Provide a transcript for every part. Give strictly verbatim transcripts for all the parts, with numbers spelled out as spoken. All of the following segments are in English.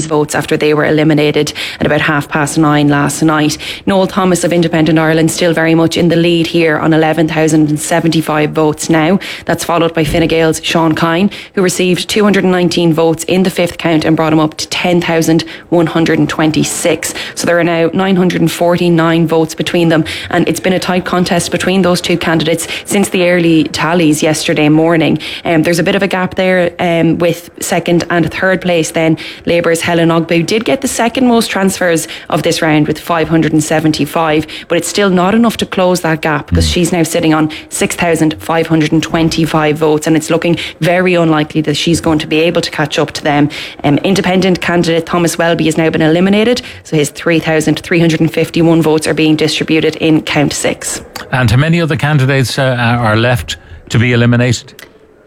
these votes after they were eliminated at about half past nine last night. Noel Thomas of Independent Ireland still very much in the lead here on eleven thousand seventy-five votes now. That's followed by Fine Gael's Sean Kine, who received two hundred nineteen votes in the fifth count and brought him up to ten thousand one hundred twenty-six. So there are now nine hundred forty-nine votes between them, and it's been a tight contest between those two candidates since the early tallies yesterday morning. Um, there's a bit of a gap there um, with second and third place then. Labour's Helen Ogbu did get the second most transfers of this round with five hundred seventy-five, but it's still not enough to close that gap because she's now sitting on six thousand five hundred twenty-five votes, and it's looking very unlikely that she's going to be able to catch up to them. Um, independent candidate Thomas Welby has now been eliminated, so his three thousand three hundred fifty-one votes are being distributed in count six. And how many other candidates uh, are left to be eliminated?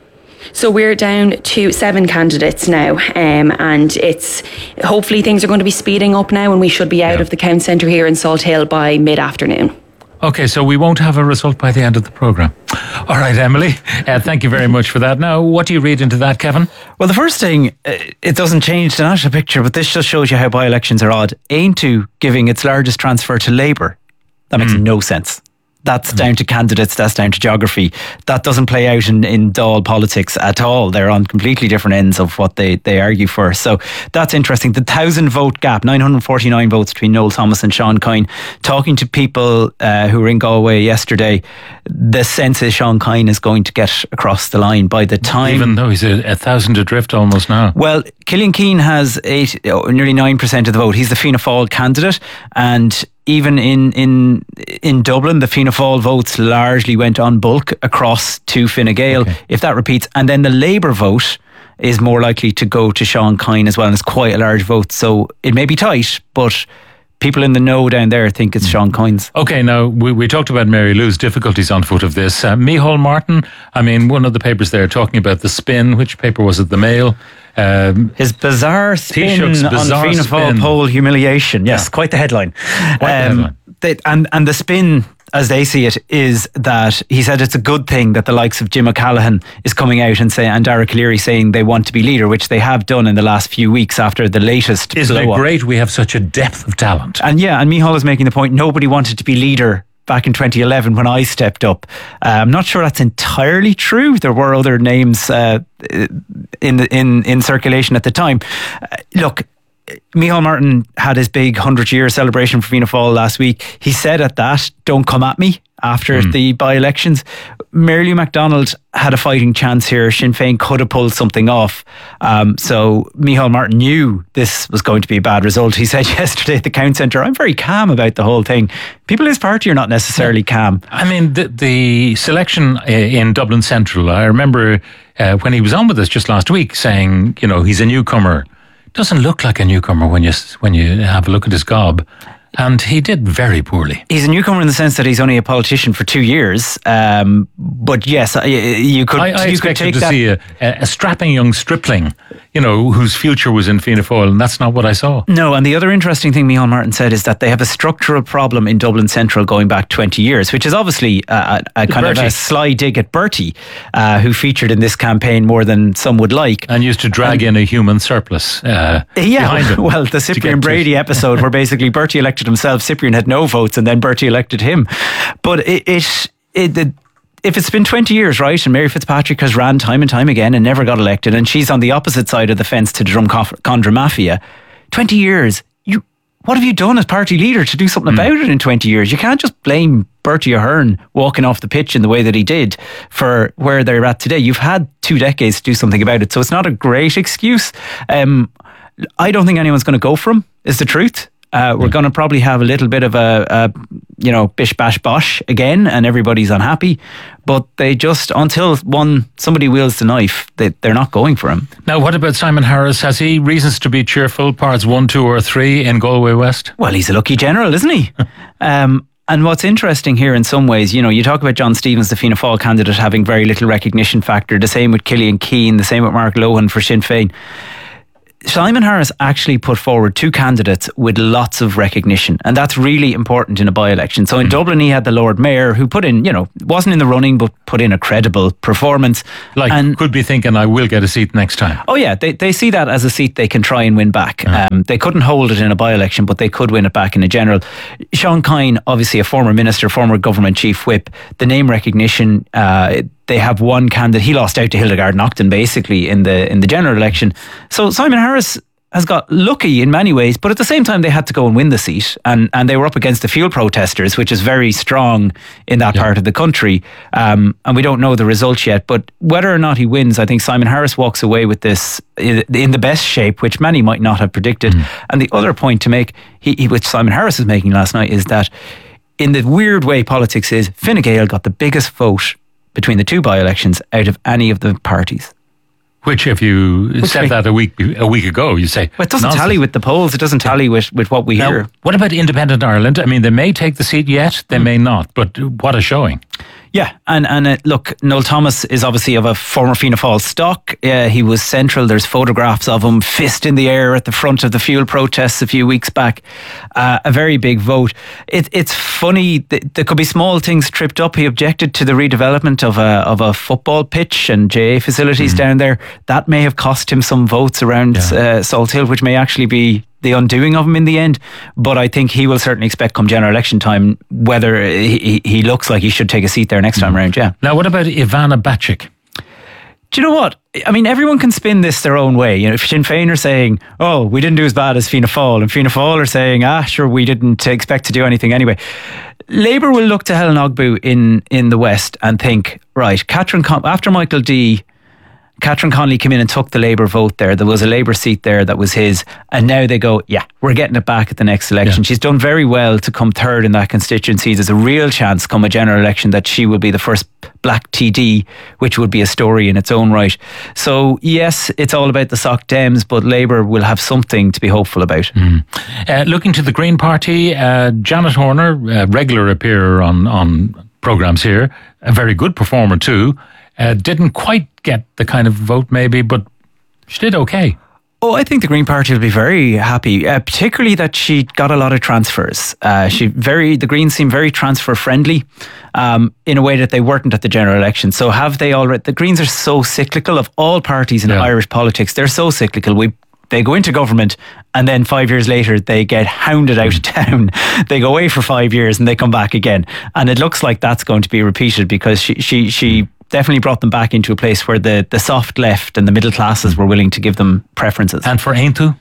So we're down to seven candidates now, um, and it's hopefully things are going to be speeding up now, and we should be out yeah. of the count centre here in Salt Hill by mid-afternoon. Okay, so we won't have a result by the end of the programme. All right, Emily, uh, thank you very much for that. Now, what do you read into that, Kevin? Well, the first thing, uh, it doesn't change the national picture, but this just shows you how by-elections are odd. Aontú giving its largest transfer to Labour. That makes mm. no sense. That's down to candidates, that's down to geography. That doesn't play out in, in Dáil politics at all. They're on completely different ends of what they, they argue for. So that's interesting. The thousand vote gap, nine hundred forty-nine votes between Noel Thomas and Sean Kine. Talking to people uh, who were in Galway yesterday, the sense is Sean Kine is going to get across the line by the time... Even though he's a, a thousand adrift almost now. Well, Killian Keane has eight, oh, nearly nine percent of the vote. He's the Fianna Fáil candidate, and even in in in Dublin, the Fianna Fáil votes largely went on bulk across to Fine Gael. Okay. If that repeats, and then the Labour vote is more likely to go to Sean Kine as well, and it's quite a large vote. So it may be tight, but people in the know down there think it's Sean Kine's. Okay, now we, we talked about Mary Lou's difficulties on foot of this. Uh, Micheál Martin, I mean, one of the papers there talking about the spin. Which paper was it? The Mail. Um, His bizarre spin on Fianna Fáil poll humiliation. Yes, yeah. Quite the headline. Quite um, the headline. They, and, and the spin, as they see it, is that he said it's a good thing that the likes of Jim O'Callaghan is coming out and say, and Dara Calleary saying they want to be leader, which they have done in the last few weeks after the latest Isn't blow it great we have such a depth of talent? And yeah, and Micheál is making the point, nobody wanted to be leader back in twenty eleven when I stepped up. Uh, I'm not sure that's entirely true. There were other names uh, in the, in in circulation at the time. Uh, look, Micheál Martin had his big hundred year celebration for Fianna Fáil last week. He said at that, "Don't come at me," after mm. the by-elections. Mary Lou McDonald had a fighting chance here. Sinn Féin could have pulled something off. Um, so Micheál Martin knew this was going to be a bad result. He said yesterday at the Count Centre, "I'm very calm about the whole thing." People in his party are not necessarily calm. I mean, the, the selection in Dublin Central, I remember uh, when he was on with us just last week saying, you know, he's a newcomer. Doesn't look like a newcomer when you when you have a look at his gob. And he did very poorly. He's a newcomer in the sense that he's only a politician for two years. Um, but yes, you could, I, I you expected could take to that. see a, a strapping young stripling, you know, whose future was in Fianna Fáil, and that's not what I saw. No, and the other interesting thing Micheál Martin said is that they have a structural problem in Dublin Central going back twenty years, which is obviously a, a kind Bertie. of a sly dig at Bertie, uh, who featured in this campaign more than some would like. And used to drag and, in a human surplus uh, yeah, behind him. Well, the Cyprian Brady episode where basically Bertie elected himself, Cyprian had no votes, and then Bertie elected him. But it, it, it the, if it's been twenty years, right, and Mary Fitzpatrick has ran time and time again and never got elected, and she's on the opposite side of the fence to the Drumcondra Mafia, twenty years, you what have you done as party leader to do something mm. about it in twenty years? You can't just blame Bertie Ahern walking off the pitch in the way that he did for where they're at today. You've had two decades to do something about it, so it's not a great excuse. Um, I don't think anyone's going to go for him, is the truth. Uh, we're yeah. going to probably have a little bit of a, a, you know, bish bash bosh again, and everybody's unhappy. But they just, until one somebody wields the knife, they, they're not going for him. Now, what about Simon Harris? Has he reasons to be cheerful? Parts one, two, or three in Galway West? Well, he's a lucky general, isn't he? um, and what's interesting here, in some ways, you know, you talk about John Stevens, the Fianna Fáil candidate, having very little recognition factor. The same with Killian Keane. The same with Mark Lohan for Sinn Féin. Simon Harris actually put forward two candidates with lots of recognition, and that's really important in a by-election. So in mm. Dublin, he had the Lord Mayor, who put in, you know, wasn't in the running, but put in a credible performance. Like, and could be thinking, I will get a seat next time. Oh yeah, they they see that as a seat they can try and win back. Mm. Um, they couldn't hold it in a by-election, but they could win it back in a general. Sean Kine, obviously a former minister, former government chief whip, the name recognition, uh, they have one candidate. He lost out to Hildegard Naughton basically in the in the general election. So Simon Harris has got lucky in many ways, but at the same time they had to go and win the seat, and, and they were up against the fuel protesters, which is very strong in that yeah. part of the country. Um, and we don't know the results yet, but whether or not he wins, I think Simon Harris walks away with this in the best shape, which many might not have predicted. Mm. And the other point to make, he, he, which Simon Harris was making last night, is that in the weird way politics is, Fine Gael got the biggest vote between the two by-elections out of any of the parties. Which, if you Which said way? that a week a week ago, you say, well, it doesn't nonsense. tally with the polls. It doesn't tally with, with what we now, hear. What about Independent Ireland? I mean, they may take the seat yet, they mm. may not, but what a showing. Yeah, and and uh, look, Noel Thomas is obviously of a former Fianna Fáil stock. Uh, he was central. There's photographs of him, fist in the air at the front of the fuel protests a few weeks back. Uh, a very big vote. It, it's funny, th- there could be small things tripped up. He objected to the redevelopment of a of a football pitch and J A facilities mm. down there. That may have cost him some votes around yeah. uh, Salt Hill, which may actually be the undoing of him in the end. But I think he will certainly expect come general election time whether he, he looks like he should take a seat there next time around. Yeah. Now, what about Ivana Bacik? Do you know what? I mean, everyone can spin this their own way. You know, if Sinn Féin are saying, oh, we didn't do as bad as Fianna Fáil, and Fianna Fáil are saying, ah, sure, we didn't expect to do anything anyway. Labour will look to Helen Ogbu in, in the West and think, right, Catherine Con- after Michael D, Catherine Connolly came in and took the Labour vote there. There was a Labour seat there that was his. And now they go, yeah, we're getting it back at the next election. Yeah. She's done very well to come third in that constituency. There's a real chance come a general election that she will be the first black T D, which would be a story in its own right. So yes, it's all about the Soc Dems, but Labour will have something to be hopeful about. Mm. Uh, looking to the Green Party, uh, Janet Horner, a regular appearer on, on programmes here, a very good performer too. Uh, didn't quite get the kind of vote maybe, but she did okay. Oh, I think the Green Party will be very happy, uh, particularly that she got a lot of transfers. Uh, she very the Greens seem very transfer friendly um, in a way that they weren't at the general election. So have they already? The Greens are so cyclical of all parties in yeah. Irish politics. They're so cyclical. We They go into government and then five years later they get hounded out of town. They go away for five years and they come back again. And it looks like that's going to be repeated because she she she definitely brought them back into a place where the, the soft left and the middle classes were willing to give them preferences. And for Aintu?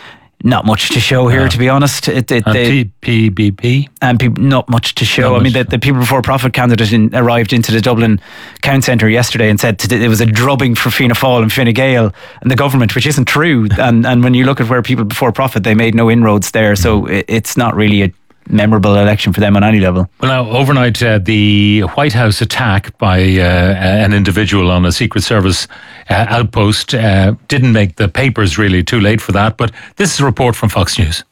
Not much to show here, uh, to be honest. It, it, and they, P B P? And pe- not much to show. Not I mean, the, the People Before Profit candidate in, arrived into the Dublin Town Centre yesterday and said it was a drubbing for Fianna Fáil and Fine Gael and the government, which isn't true. and and when you look at where People Before Profit, they made no inroads there. So it, it's not really a memorable election for them on any level. Well, now, overnight, uh, the White House attack by uh, an individual on a Secret Service uh, outpost uh, didn't make the papers really too late for that, but this is a report from Fox News.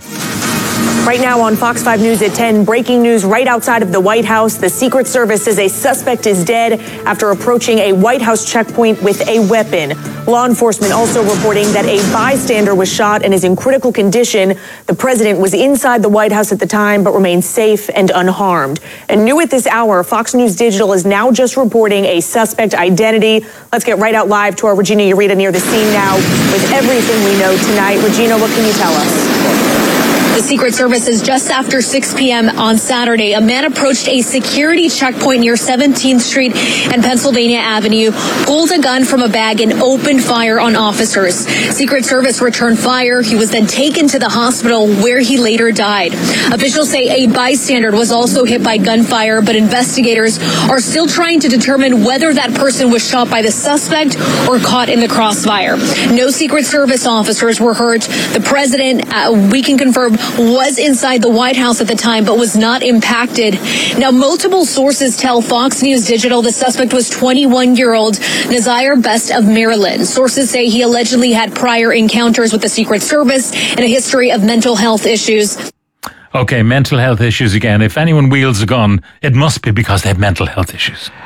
Right now on Fox five News at ten, breaking news right outside of the White House. The Secret Service says a suspect is dead after approaching a White House checkpoint with a weapon. Law enforcement also reporting that a bystander was shot and is in critical condition. The president was inside the White House at the time, but remains safe and unharmed. And new at this hour, Fox News Digital is now just reporting a suspect identity. Let's get right out live to our Regina Ureta near the scene now with everything we know tonight. Regina, what can you tell us? The Secret Service is just after six p.m. on Saturday. A man approached a security checkpoint near seventeenth Street and Pennsylvania Avenue, pulled a gun from a bag and opened fire on officers. Secret Service returned fire. He was then taken to the hospital where he later died. Officials say a bystander was also hit by gunfire, but investigators are still trying to determine whether that person was shot by the suspect or caught in the crossfire. No Secret Service officers were hurt. The president, uh, we can confirm, was inside the White House at the time, but was not impacted. Now, multiple sources tell Fox News Digital the suspect was twenty-one-year-old Nazir Best of Maryland. Sources say he allegedly had prior encounters with the Secret Service and a history of mental health issues. Okay, mental health issues again. If anyone wields a gun, it must be because they have mental health issues.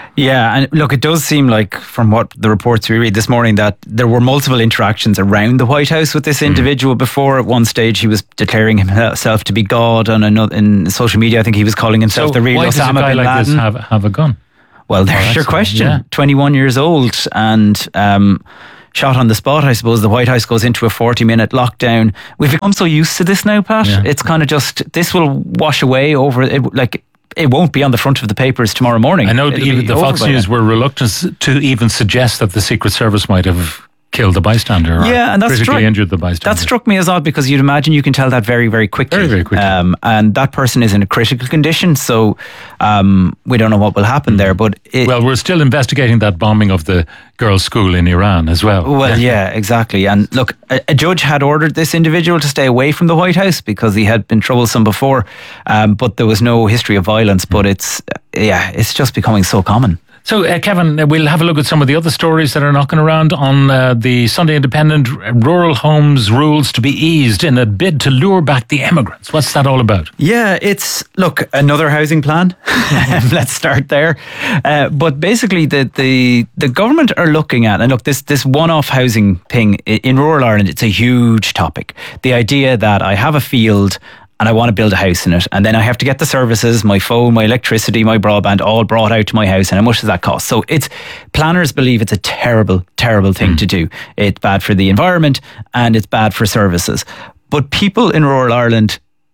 Yeah, and look, it does seem like, from what the reports we read this morning, that there were multiple interactions around the White House with this individual mm. before. At one stage, he was declaring himself to be God, and another, in social media, I think he was calling himself so the real why Osama does a guy bin like Laden. This have, have a gun? Well, there's oh, your question. Yeah. twenty-one years old and um, shot on the spot, I suppose. The White House goes into a forty-minute lockdown. We've become so used to this now, Pat. Yeah. It's kind of just, this will wash away over, it, like, it won't be on the front of the papers tomorrow morning. I know even the Fox News now. were reluctant to even suggest that the Secret Service might have killed the bystander or yeah, and that's critically struck, injured the bystander. That struck me as odd, because you'd imagine you can tell that very, very quickly. Very, very quickly. Um, and that person is in a critical condition, so um, we don't know what will happen mm. there. But it, Well, we're still investigating that bombing of the girls' school in Iran as well. Well, yeah, yeah exactly. And look, a, a judge had ordered this individual to stay away from the White House because he had been troublesome before, um, but there was no history of violence. But it's, yeah, it's just becoming so common. So, uh, Kevin, we'll have a look at some of the other stories that are knocking around on uh, the Sunday Independent. Rural homes rules to be eased in a bid to lure back the immigrants. What's that all about? Yeah, it's, look, another housing plan. Let's start there. Uh, but basically, the, the the government are looking at, and look, this, this one-off housing thing in rural Ireland, it's a huge topic. The idea that I have a field and I want to build a house in it, and then I have to get the services, my phone, my electricity, my broadband, all brought out to my house, and how much does that cost? So it's, planners believe it's a terrible, terrible thing mm. to do. It's bad for the environment and it's bad for services. But people in rural Ireland,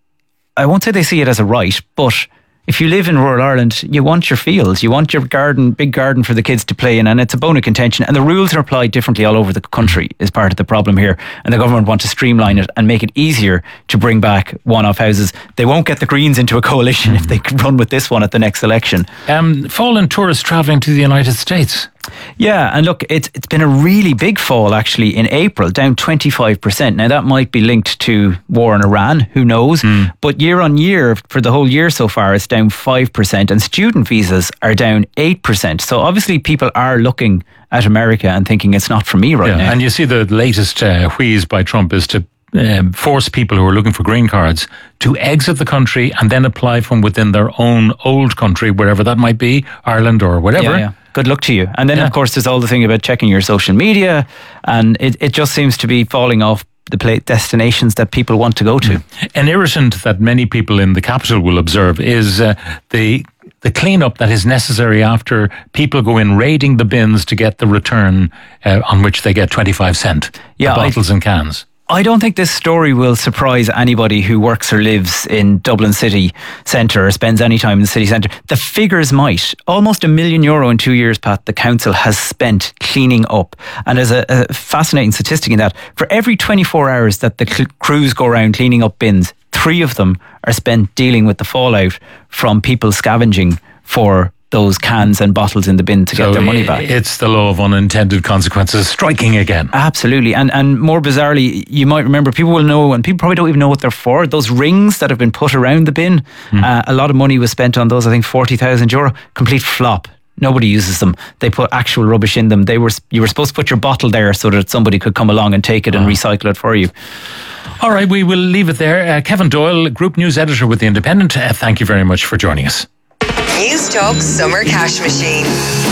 I won't say they see it as a right, but if you live in rural Ireland, you want your fields, you want your garden, big garden for the kids to play in, and it's a bone of contention. And the rules are applied differently all over the country is part of the problem here. And the government want to streamline it and make it easier to bring back one-off houses. They won't get the Greens into a coalition if they run with this one at the next election. Um, fall in tourists travelling to the United States. Yeah, and look, it's it's been a really big fall actually in April, down twenty-five percent. Now that might be linked to war in Iran, who knows? Mm. But year on year, for the whole year so far, it's down five percent, and student visas are down eight percent. So obviously people are looking at America and thinking it's not for me right yeah, now. And you see the latest uh, wheeze by Trump is to Um, force people who are looking for green cards to exit the country and then apply from within their own old country, wherever that might be, Ireland or whatever. Yeah, yeah. Good luck to you. And then, yeah. of course, there's all the thing about checking your social media, and it, it just seems to be falling off the play destinations that people want to go to. An irritant that many people in the capital will observe is uh, the the cleanup that is necessary after people go in raiding the bins to get the return uh, on which they get twenty-five cent yeah, the bottles I, and cans. I don't think this story will surprise anybody who works or lives in Dublin city centre or spends any time in the city centre. The figures might. Almost a million euro in two years, Pat, the council has spent cleaning up. And there's a, a fascinating statistic in that. For every twenty-four hours that the cl- crews go around cleaning up bins, three of them are spent dealing with the fallout from people scavenging for those cans and bottles in the bin to so get their money back. It's the law of unintended consequences striking again. Absolutely. And and more bizarrely, you might remember, people will know, and people probably don't even know what they're for, those rings that have been put around the bin. Mm. Uh, a lot of money was spent on those, I think forty thousand euro. Complete flop. Nobody uses them. They put actual rubbish in them. They were You were supposed to put your bottle there so that somebody could come along and take it oh. and recycle it for you. All right, we will leave it there. Uh, Kevin Doyle, Group News Editor with The Independent, uh, thank you very much for joining us. News Talk Summer Cash Machine.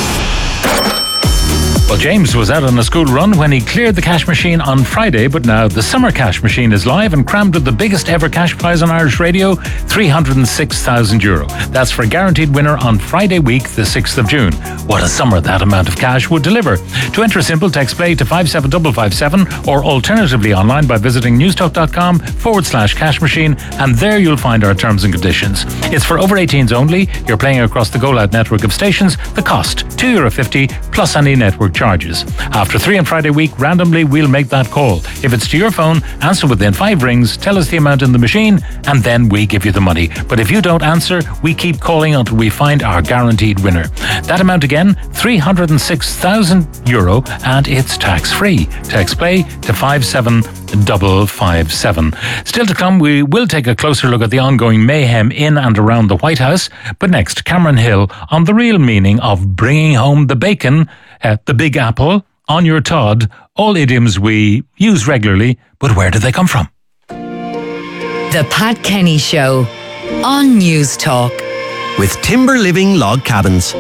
Well, James was out on a school run when he cleared the cash machine on Friday, but now the summer cash machine is live and crammed with the biggest ever cash prize on Irish radio, three hundred six thousand euro. That's for a guaranteed winner on Friday week, the sixth of June. What a summer that amount of cash would deliver. To enter, simple, text play to five seven five five seven or alternatively online by visiting newstalk.com forward slash cash machine, and there you'll find our terms and conditions. It's for over eighteens only. You're playing across the Go Loud network of stations. The cost, two euro fifty plus any network charges. After three on Friday week, randomly we'll make that call. If it's to your phone, answer within five rings, tell us the amount in the machine, and then we give you the money. But if you don't answer, we keep calling until we find our guaranteed winner. That amount again, three hundred six thousand euro, and it's tax-free. Text play to five seven five five seven. Still to come, we will take a closer look at the ongoing mayhem in and around the White House. But next, Cameron Hill on the real meaning of bringing home the bacon, uh, the big apple, on your Todd, all idioms we use regularly, but where do they come from? The Pat Kenny Show on News Talk. With Timber Living Log Cabins.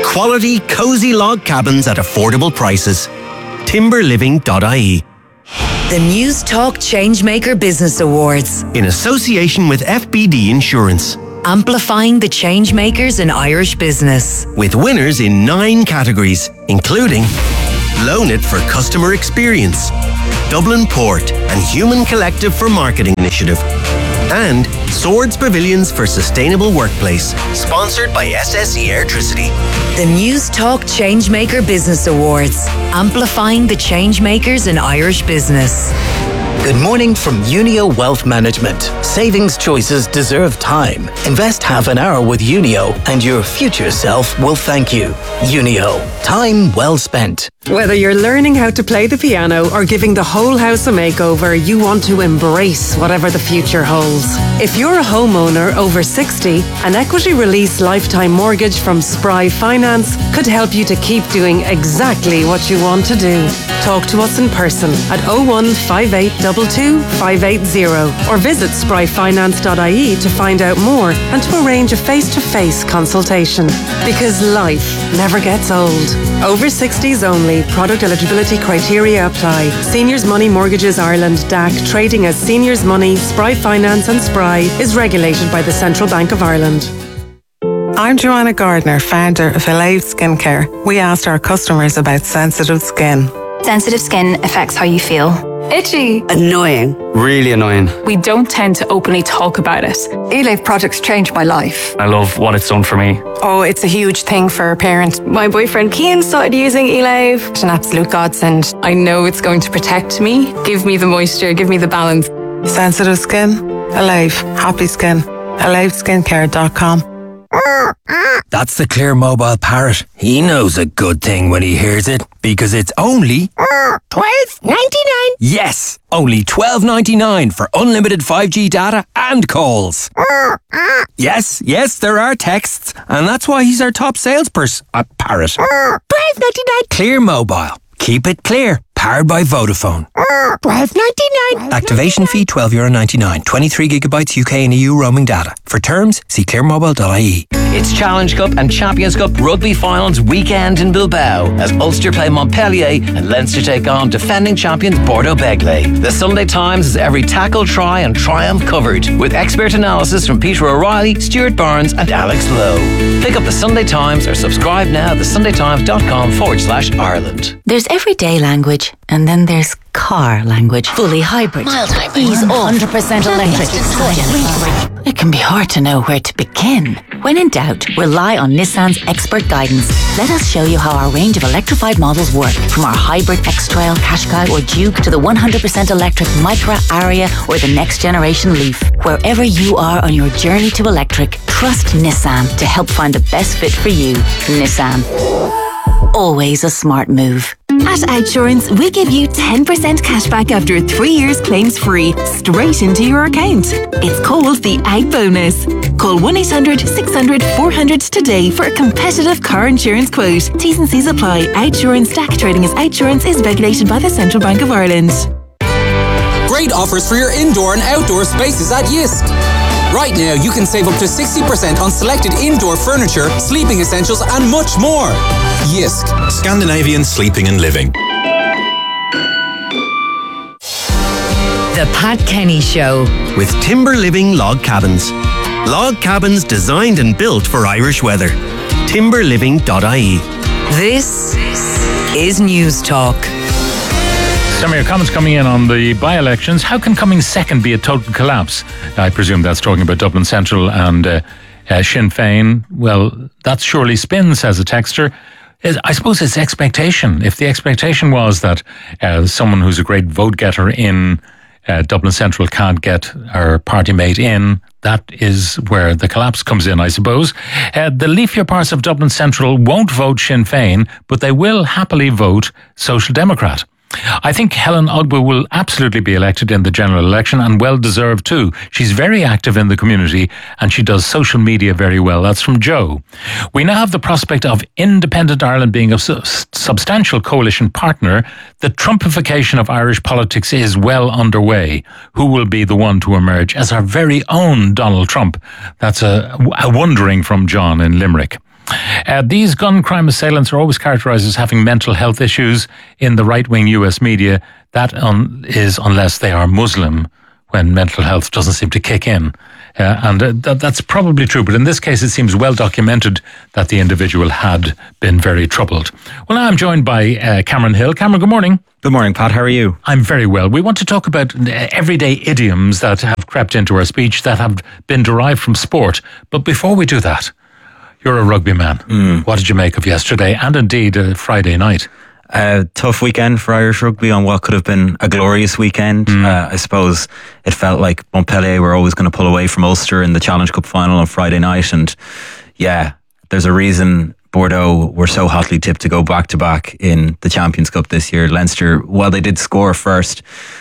Quality, cosy log cabins at affordable prices. timber living dot I E. The News Talk Changemaker Business Awards. In association with F B D Insurance. Amplifying the changemakers in Irish business. With winners in nine categories, including Loan It for Customer Experience, Dublin Port and Human Collective for Marketing Initiative, and Swords Pavilions for Sustainable Workplace, sponsored by S S E Airtricity. The News Talk Changemaker Business Awards. Amplifying the changemakers in Irish business. Good morning from Unio Wealth Management. Savings choices deserve time. Invest half an hour with Unio and your future self will thank you. Unio. Time well spent. Whether you're learning how to play the piano or giving the whole house a makeover, you want to embrace whatever the future holds. If you're a homeowner over sixty, an equity release lifetime mortgage from Spry Finance could help you to keep doing exactly what you want to do. Talk to us in person at oh one five eight two two five eight zero or visit spry finance dot I E to find out more and to arrange a face-to-face consultation. Because life never gets old. Over sixties only. Product eligibility criteria apply. Seniors Money Mortgages Ireland D A C, trading as Seniors Money, Spry Finance and Spry, is regulated by the Central Bank of Ireland. I'm Joanna Gardner, founder of Elave Skincare. We asked our customers about sensitive skin. Sensitive skin affects how you feel. Itchy. Annoying. Really annoying. We don't tend to openly talk about it. Elave products changed my life. I love what it's done for me. Oh, it's a huge thing for a parent. My boyfriend Cian started using Elave. It's an absolute godsend. I know it's going to protect me, give me the moisture, give me the balance. Sensitive skin? Elave. Happy skin. elave skincare dot com. That's the Clear Mobile Parrot. He knows a good thing when he hears it, because it's only twelve ninety-nine. Yes, only twelve ninety-nine for unlimited five G data and calls. Yes, yes, there are texts, and that's why he's our top salesperson. A parrot. twelve ninety-nine. Clear Mobile. Keep it clear. Powered by Vodafone. twelve ninety-nine. Activation fee twelve euro ninety-nine. twenty-three gigabytes U K and E U roaming data. For terms, see clear mobile dot I E. It's Challenge Cup and Champions Cup rugby finals weekend in Bilbao as Ulster play Montpellier and Leinster take on defending champions Bordeaux Begley. The Sunday Times is every tackle, try and triumph covered with expert analysis from Peter O'Reilly, Stuart Barnes and Alex Lowe. Pick up the Sunday Times or subscribe now at the sunday times dot com forward slash Ireland. There's everyday language and then there's car language. Fully hybrid. Mild hybrid. Ease off. one hundred percent electric. It can be hard to know where to begin. When in doubt, rely on Nissan's expert guidance. Let us show you how our range of electrified models work. From our hybrid X-Trail, Qashqai or Duke to the one hundred percent electric Micra, Aria or the next generation Leaf. Wherever you are on your journey to electric, trust Nissan to help find the best fit for you. Nissan. Always a smart move. At Outsurance, we give you ten percent cashback after three years claims free, straight into your account. It's called the Out Bonus. Call one eight hundred six hundred four hundred today for a competitive car insurance quote. T's and C's apply. Outsurance D A C trading as Outsurance is regulated by the Central Bank of Ireland. Great offers for your indoor and outdoor spaces at Yisk. Right now, you can save up to sixty percent on selected indoor furniture, sleeping essentials, and much more. Yisk. Scandinavian Sleeping and Living. The Pat Kenny Show. With Timber Living Log Cabins. Log cabins designed and built for Irish weather. timber living dot I E. This is News Talk. Some of your comments coming in on the by-elections. How can coming second be a total collapse? I presume that's talking about Dublin Central and uh, uh, Sinn Féin. Well, that's surely spin, says a texter. I suppose it's expectation. If the expectation was that uh, someone who's a great vote getter in uh, Dublin Central can't get our party mate in, that is where the collapse comes in, I suppose. Uh, the leafier parts of Dublin Central won't vote Sinn Féin, but they will happily vote Social Democrat. I think Helen Ugbo will absolutely be elected in the general election, and well deserved too. She's very active in the community and she does social media very well. That's from Joe. We now have the prospect of Independent Ireland being a su- substantial coalition partner. The Trumpification of Irish politics is well underway. Who will be the one to emerge as our very own Donald Trump? That's a, a wondering from John in Limerick. Uh, these gun crime assailants are always characterised as having mental health issues in the right-wing U S media. That un- is unless they are Muslim, when mental health doesn't seem to kick in. Uh, and uh, th- that's probably true. But in this case, it seems well documented that the individual had been very troubled. Well, now I'm joined by uh, Cameron Hill. Cameron, good morning. Good morning, Pat. How are you? I'm very well. We want to talk about uh, everyday idioms that have crept into our speech that have been derived from sport. But before we do that, you're a rugby man. Mm. What did you make of yesterday and indeed uh, Friday night? A uh, tough weekend for Irish rugby on what could have been a glorious weekend. Mm. Uh, I suppose it felt like Montpellier were always going to pull away from Ulster in the Challenge Cup final on Friday night. And yeah, there's a reason Bordeaux were so hotly tipped to go back to back in the Champions Cup this year. Leinster, while they did score first,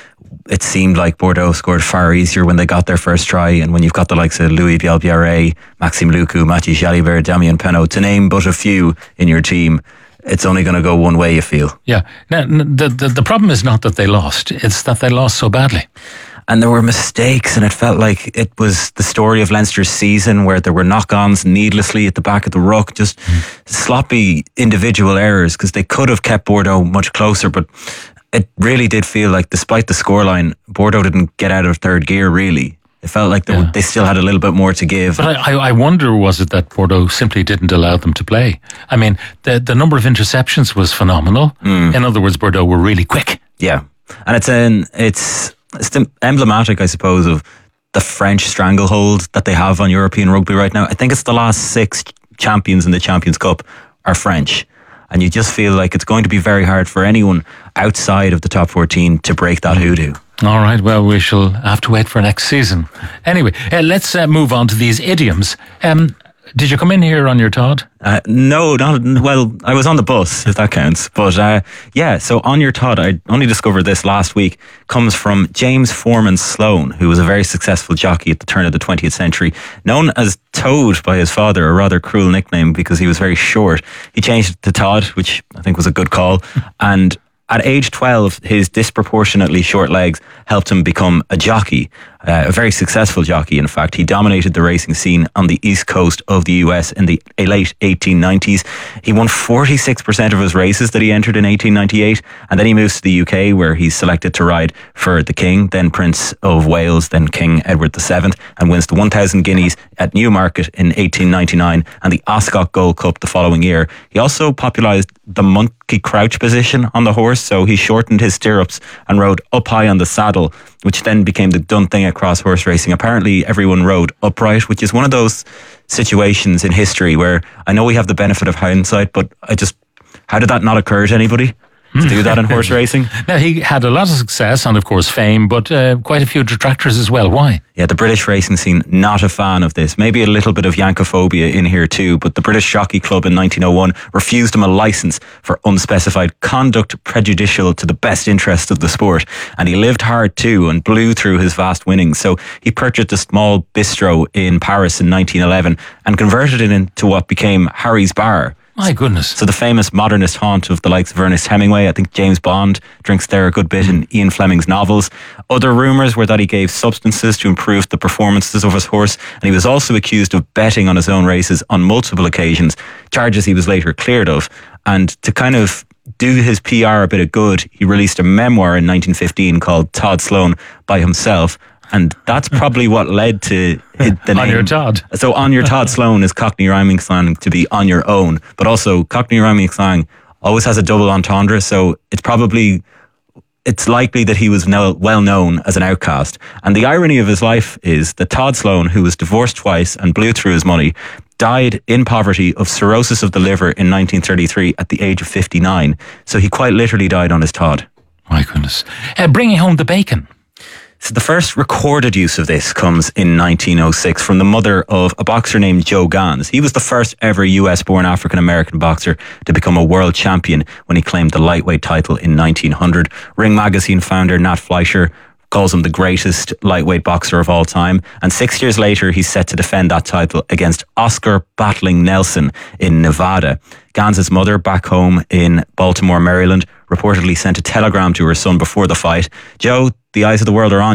it seemed like Bordeaux scored far easier when they got their first try. And when you've got the likes of Louis Bielbiaré, Maxime Lucu, Mathieu Jalibert, Damien Penaud, to name but a few in your team, it's only going to go one way, you feel. Yeah. Now, the, the, the problem is not that they lost, it's that they lost so badly. And there were mistakes, and it felt like it was the story of Leinster's season where there were knock-ons needlessly at the back of the ruck, just mm. sloppy individual errors, because they could have kept Bordeaux much closer, but it really did feel like, despite the scoreline, Bordeaux didn't get out of third gear, really. It felt like they, yeah. they still had a little bit more to give. But I, I wonder, was it that Bordeaux simply didn't allow them to play? I mean, the the number of interceptions was phenomenal. Mm. In other words, Bordeaux were really quick. Yeah. And it's an it's, it's emblematic, I suppose, of the French stranglehold that they have on European rugby right now. I think it's the last six champions in the Champions Cup are French. And you just feel like it's going to be very hard for anyone outside of the top fourteen to break that hoodoo. All right, well, we shall have to wait for next season. Anyway, uh, let's uh, move on to these idioms. Um, did you come in here on your Todd? Uh, no, not, well, I was on the bus, if that counts. But uh, yeah, so on your Todd, I only discovered this last week, comes from James Foreman Sloan, who was a very successful jockey at the turn of the twentieth century, known as Toad by his father, a rather cruel nickname because he was very short. He changed it to Todd, which I think was a good call. And at age twelve, his disproportionately short legs helped him become a jockey, uh, a very successful jockey, in fact. He dominated the racing scene on the east coast of the U S in the late eighteen nineties. He won forty-six percent of his races that he entered in eighteen ninety-eight, and then he moves to the U K, where he's selected to ride for the King, then Prince of Wales, then King Edward the Seventh, and wins the one thousand guineas at Newmarket in eighteen ninety-nine and the Ascot Gold Cup the following year. He also popularised the monkey crouch position on the horse, so he shortened his stirrups and rode up high on the saddle, which then became the done thing across horse racing. Apparently everyone rode upright, which is one of those situations in history where I know we have the benefit of hindsight, but I just, how did that not occur to anybody? To do that in horse racing? Now, he had a lot of success and, of course, fame, but uh, quite a few detractors as well. Why? Yeah, the British racing scene, not a fan of this. Maybe a little bit of Yankophobia in here too, but the British Jockey Club in nineteen oh one refused him a licence for unspecified conduct prejudicial to the best interest of the sport. And he lived hard too and blew through his vast winnings. So he purchased a small bistro in Paris in nineteen eleven and converted it into what became Harry's Bar. My goodness. So the famous modernist haunt of the likes of Ernest Hemingway, I think James Bond drinks there a good bit in Ian Fleming's novels. Other rumours were that he gave substances to improve the performances of his horse, and he was also accused of betting on his own races on multiple occasions, charges he was later cleared of. And to kind of do his P R a bit of good, he released a memoir in nineteen fifteen called Todd Sloan by himself. And that's probably what led to the name. On your Todd. So on your Todd Sloan is Cockney rhyming slang to be on your own. But also Cockney rhyming slang always has a double entendre. So it's probably, it's likely that he was no, well known as an outcast. And the irony of his life is that Todd Sloan, who was divorced twice and blew through his money, died in poverty of cirrhosis of the liver in nineteen thirty-three at the age of fifty-nine. So he quite literally died on his Todd. My goodness. Uh, bringing home the bacon. So the first recorded use of this comes in nineteen oh six from the mother of a boxer named Joe Gans. He was the first ever U S-born African-American boxer to become a world champion when he claimed the lightweight title in nineteen hundred. Ring Magazine founder Nat Fleischer calls him the greatest lightweight boxer of all time. And six years later, he's set to defend that title against Oscar Battling Nelson in Nevada. Gans's mother, back home in Baltimore, Maryland, reportedly sent a telegram to her son before the fight. Joe, the eyes of the world are on you.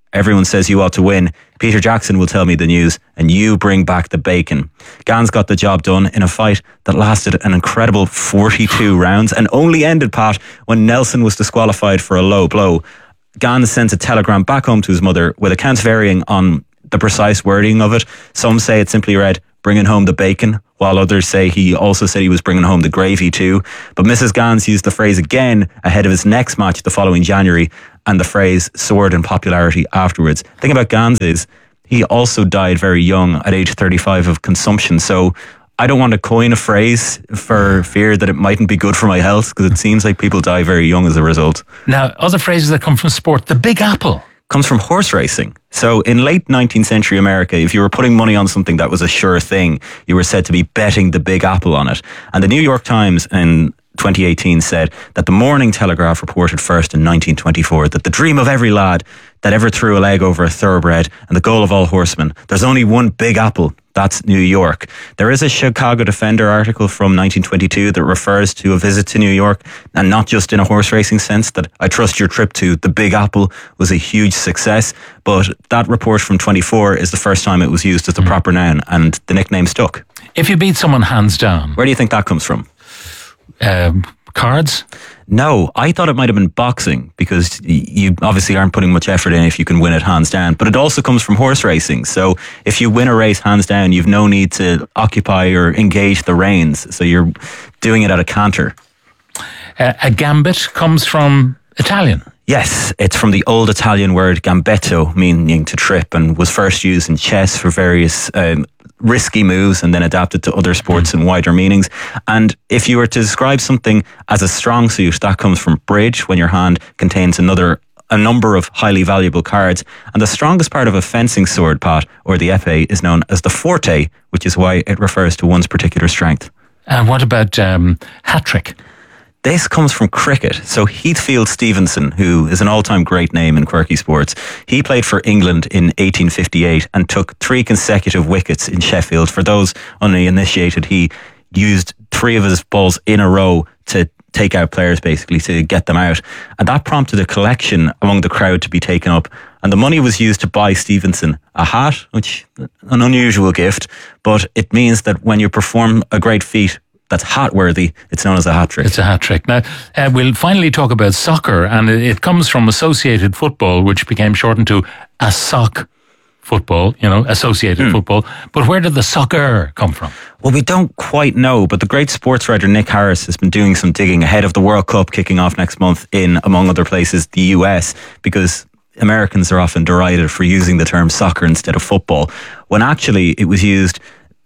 Everyone says you ought to win. Peter Jackson will tell me the news, and you bring back the bacon. Gans got the job done in a fight that lasted an incredible forty-two rounds and only ended, Pat, when Nelson was disqualified for a low blow. Gans sends a telegram back home to his mother with accounts varying on the precise wording of it. Some say it simply read, bringing home the bacon, while others say he also said he was bringing home the gravy too. But Missus Gans used the phrase again ahead of his next match the following January, and the phrase soared in popularity afterwards. The thing about Gans is he also died very young at age thirty-five of consumption. So I don't want to coin a phrase for fear that it mightn't be good for my health, because it seems like people die very young as a result. Now, other phrases that come from sport, the Big Apple comes from horse racing. So in late nineteenth century America, if you were putting money on something that was a sure thing, you were said to be betting the Big Apple on it. And the New York Times in twenty eighteen said that the Morning Telegraph reported first in nineteen twenty-four that the dream of every lad that ever threw a leg over a thoroughbred and the goal of all horsemen, there's only one Big Apple. That's New York. There is a Chicago Defender article from nineteen twenty-two that refers to a visit to New York, and not just in a horse racing sense, that I trust your trip to the Big Apple was a huge success. But that report from twenty-four is the first time it was used as the mm. proper noun, and the nickname stuck. If you beat someone hands down. Where do you think that comes from? Um, cards? No, I thought it might have been boxing, because you obviously aren't putting much effort in if you can win it hands down. But it also comes from horse racing. So if you win a race hands down, you've no need to occupy or engage the reins. So you're doing it at a canter. Uh, a gambit comes from Italian. Yes, it's from the old Italian word gambetto, meaning to trip, and was first used in chess for various um, risky moves, and then adapted to other sports in wider meanings. And if you were to describe something as a strong suit, that comes from bridge, when your hand contains another a number of highly valuable cards. And the strongest part of a fencing sword, Pat, or the epee, is known as the forte, which is why it refers to one's particular strength. And what about um, hat-trick? This comes from cricket. So Heathfield Stevenson, who is an all-time great name in quirky sports, he played for England in eighteen fifty-eight and took three consecutive wickets in Sheffield. For those uninitiated, he used three of his balls in a row to take out players, basically, to get them out. And that prompted a collection among the crowd to be taken up. And the money was used to buy Stevenson a hat, which an unusual gift, but it means that when you perform a great feat that's hat-worthy, it's known as a hat-trick. It's a hat-trick. Now, uh, we'll finally talk about soccer, and it, it comes from associated football, which became shortened to a sock football, you know, associated hmm. football. But where did the soccer come from? Well, we don't quite know, but the great sports writer Nick Harris has been doing some digging ahead of the World Cup kicking off next month in, among other places, the U S, because Americans are often derided for using the term soccer instead of football, when actually it was used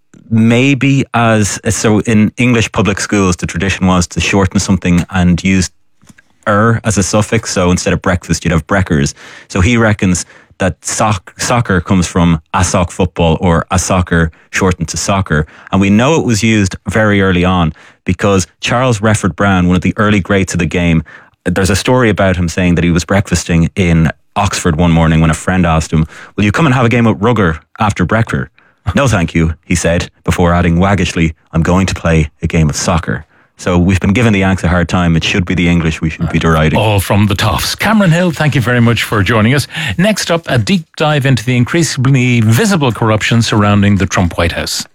maybe as, so in English public schools, the tradition was to shorten something and use er as a suffix. So instead of breakfast, you'd have brekkers. So he reckons that soc- soccer comes from a sock football, or a soccer shortened to soccer. And we know it was used very early on because Charles Refford Brown, one of the early greats of the game, there's a story about him saying that he was breakfasting in Oxford one morning when a friend asked him, will you come and have a game with Rugger after breakfast? No, thank you, he said, before adding waggishly, I'm going to play a game of soccer. So we've been giving the Yanks a hard time. It should be the English we should be deriding. All from the toffs. Cameron Hill, thank you very much for joining us. Next up, a deep dive into the increasingly visible corruption surrounding the Trump White House.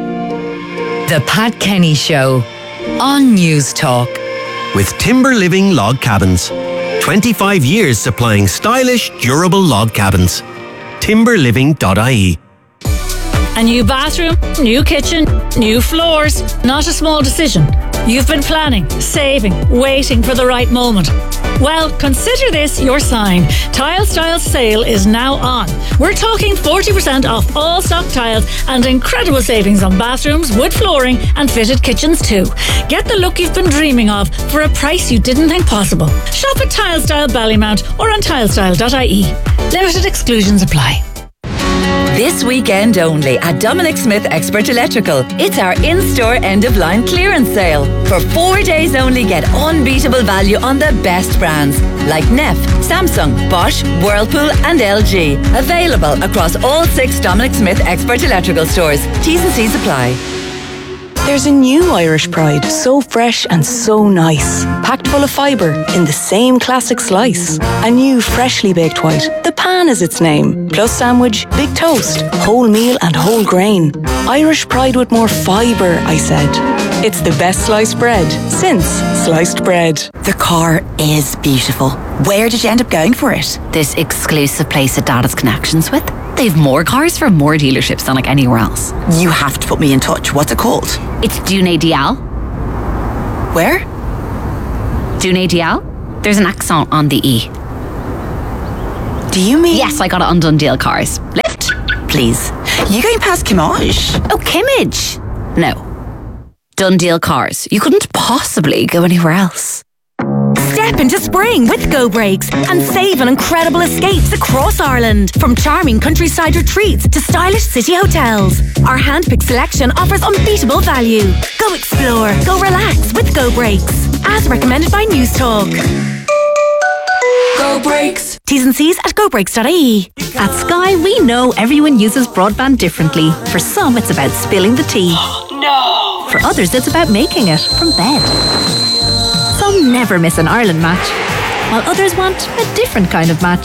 The Pat Kenny Show on News Talk. With Timber Living Log Cabins. twenty-five years supplying stylish, durable log cabins. timber living dot I E. A new bathroom, new kitchen, new floors. Not a small decision. You've been planning, saving, waiting for the right moment. Well, consider this your sign. Tile Style's sale is now on. We're talking forty percent off all stock tiles and incredible savings on bathrooms, wood flooring and fitted kitchens too. Get the look you've been dreaming of for a price you didn't think possible. Shop at Tile Style Ballymount or on tile style dot I E. Limited exclusions apply. This weekend only at Dominic Smith Expert Electrical. It's our in-store end-of-line clearance sale. For four days only, get unbeatable value on the best brands like Neff, Samsung, Bosch, Whirlpool and L G. Available across all six Dominic Smith Expert Electrical stores. T's and C's apply. There's a new Irish Pride, so fresh and so nice. Packed full of fibre in the same classic slice. A new freshly baked white, the pan Plan is its name. Plus sandwich, big toast, whole meal and whole grain. Irish pride with more fibre, I said. It's the best sliced bread since sliced bread. The car is beautiful. Where did you end up going for it? This exclusive place that Dad has connections with. They've more cars from more dealerships than like anywhere else. You have to put me in touch. What's it called? It's Dune Dial. Where? Dune Dial? There's an accent on the E. Do you mean? Yes, I got it on Dundee Cars. Lift, please. You going past Kimmage? Oh, Kimmage? No. Dundee Cars. You couldn't possibly go anywhere else. Step into spring with Go Brakes and save on incredible escapes across Ireland. From charming countryside retreats to stylish city hotels. Our hand-picked selection offers unbeatable value. Go explore, go relax with Go Brakes. As recommended by News Talk. Go Brakes. T's and C's at go brakes dot I E. At Sky, we know everyone uses broadband differently. For some, it's about spilling the tea. No. For others, it's about making it from bed. Some never miss an Ireland match, while others want a different kind of match.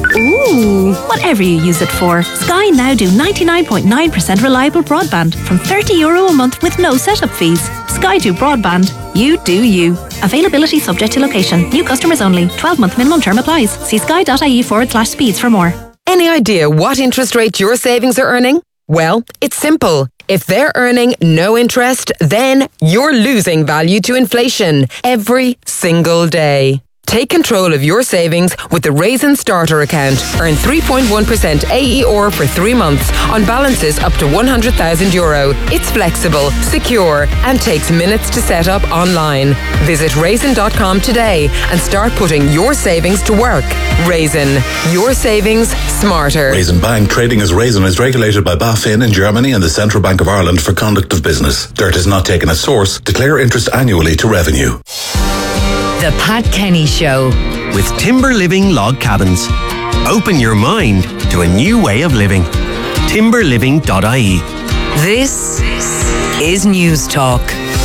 Ooh, whatever you use it for, Sky now do ninety-nine point nine percent reliable broadband from thirty euro a month with no setup fees. Sky do broadband. You do you. Availability subject to location. New customers only. twelve-month minimum term applies. See sky.ie forward slash speeds for more. Any idea what interest rate your savings are earning? Well, it's simple. If they're earning no interest, then you're losing value to inflation every single day. Take control of your savings with the Raisin Starter account. Earn three point one percent A E R for three months on balances up to one hundred thousand euro. It's flexible, secure, and takes minutes to set up online. Visit raisin dot com today and start putting your savings to work. Raisin, your savings smarter. Raisin Bank, trading as Raisin, is regulated by BaFin in Germany and the Central Bank of Ireland for conduct of business. Dirt is not taken as source. Declare interest annually to revenue. The Pat Kenny Show with Timber Living Log Cabins. Open your mind to a new way of living. timber living dot I E. This is News Talk.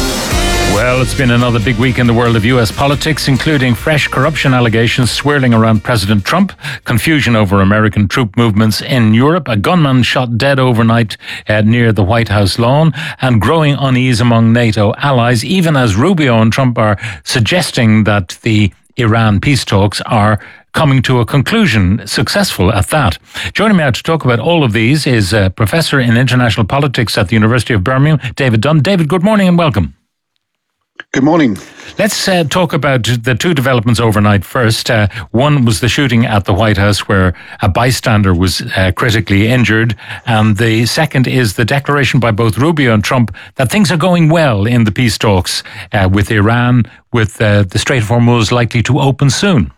Well, it's been another big week in the world of U S politics, including fresh corruption allegations swirling around President Trump, confusion over American troop movements in Europe, a gunman shot dead overnight uh, near the White House lawn, and growing unease among NATO allies, even as Rubio and Trump are suggesting that the Iran peace talks are coming to a conclusion, successful at that. Joining me now to talk about all of these is a professor in international politics at the University of Birmingham, David Dunn. David, good morning and welcome. Good morning. Let's uh, talk about the two developments overnight first. Uh, one was the shooting at the White House where a bystander was uh, critically injured. And the second is the declaration by both Rubio and Trump that things are going well in the peace talks uh, with Iran, with uh, the Strait of Hormuz likely to open soon.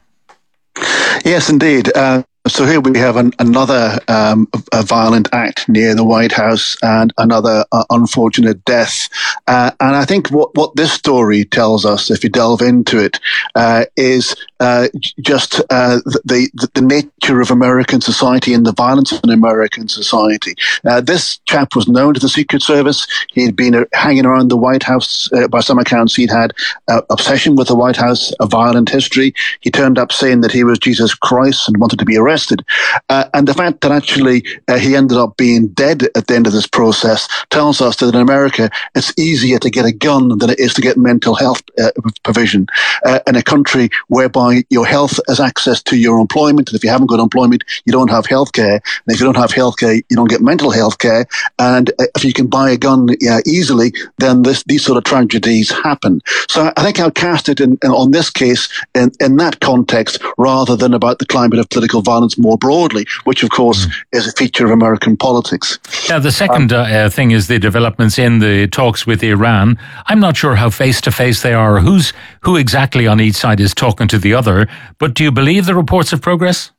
Yes, indeed. Uh So here we have an, another um, a violent act near the White House and another uh, unfortunate death. Uh, and I think what, what this story tells us, if you delve into it, uh, is uh, just uh, the, the the nature of American society and the violence in American society. Uh, this chap was known to the Secret Service. He'd been uh, hanging around the White House. Uh, by some accounts, he'd had uh, obsession with the White House, a violent history. He turned up saying that he was Jesus Christ and wanted to be arrested. Uh, and the fact that actually uh, he ended up being dead at the end of this process tells us that in America, it's easier to get a gun than it is to get mental health uh, provision. Uh, in a country whereby your health has access to your employment, and if you haven't got employment, you don't have health care. And if you don't have health care, you don't get mental health care. And uh, if you can buy a gun uh, easily, then this, these sort of tragedies happen. So I think I'll cast it in, in, on this case in, in that context rather than about the climate of political violence more broadly, which of course mm. is a feature of American politics. Now, the second um, uh, thing is the developments in the talks with Iran. I'm not sure how face-to-face they are or who's, who exactly on each side is talking to the other, but do you believe the reports of progress?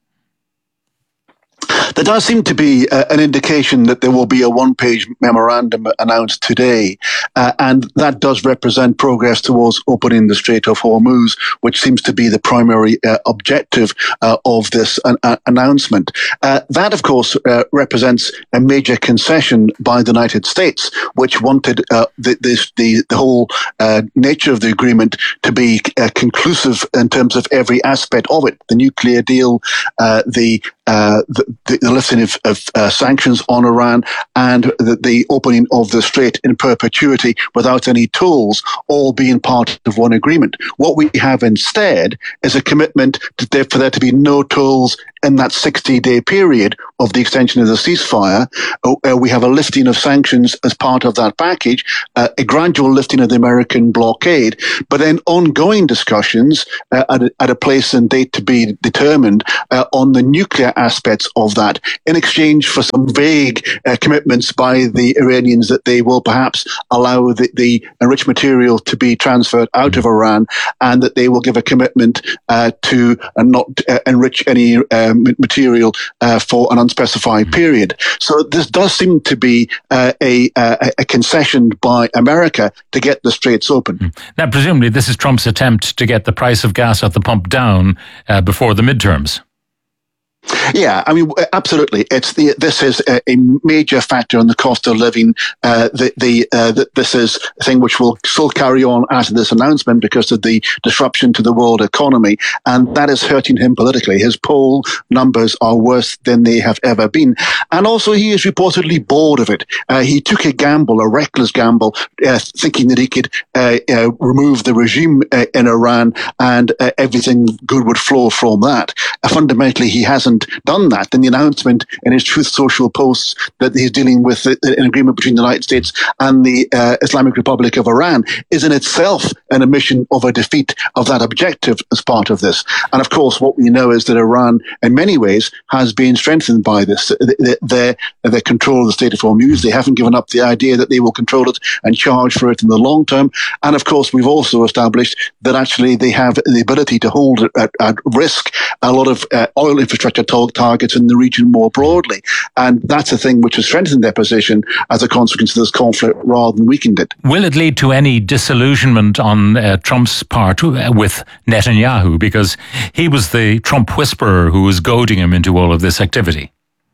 There does seem to be uh, an indication that there will be a one-page memorandum announced today, uh, and that does represent progress towards opening the Strait of Hormuz, which seems to be the primary uh, objective uh, of this uh, uh, announcement. Uh, that, of course, uh, represents a major concession by the United States, which wanted uh, the, this, the, the whole uh, nature of the agreement to be uh, conclusive in terms of every aspect of it. The nuclear deal, uh, the uh, the, the lifting of, of uh, sanctions on Iran and the, the opening of the strait in perpetuity without any tolls, all being part of one agreement. What we have instead is a commitment to there, for there to be no tolls in that sixty-day period of the extension of the ceasefire. Uh, we have a lifting of sanctions as part of that package, uh, a gradual lifting of the American blockade, but then ongoing discussions uh, at, a, at a place and date to be determined uh, on the nuclear aspects of that, in exchange for some vague uh, commitments by the Iranians that they will perhaps allow the, the enriched material to be transferred out of Iran, and that they will give a commitment uh, to uh, not uh, enrich any uh, material uh, for an unspecified period. So this does seem to be uh, a, a, a concession by America to get the straits open. Now, presumably this is Trump's attempt to get the price of gas at the pump down uh, before the midterms. Yeah, I mean, absolutely. It's the this is a, a major factor in the cost of living. Uh, the the, uh, the this is a thing which will still carry on after this announcement because of the disruption to the world economy, and that is hurting him politically. His poll numbers are worse than they have ever been, and also he is reportedly bored of it. Uh, he took a gamble, a reckless gamble, uh, thinking that he could uh, uh, remove the regime uh, in Iran and uh, everything good would flow from that. Uh, fundamentally, he hasn't done that. Then the announcement in his Truth Social posts that he's dealing with an agreement between the United States and the uh, Islamic Republic of Iran is in itself an admission of a defeat of that objective as part of this. And of course, what we know is that Iran, in many ways, has been strengthened by this. Their, their control of the Strait of Hormuz, they haven't given up the idea that they will control it and charge for it in the long term. And of course, we've also established that actually they have the ability to hold at, at risk a lot of uh, oil infrastructure targets in the region more broadly. And that's a thing which has strengthened their position as a consequence of this conflict rather than weakened it. Will it lead to any disillusionment on uh, Trump's part with Netanyahu? Because he was the Trump whisperer who was goading him into all of this activity.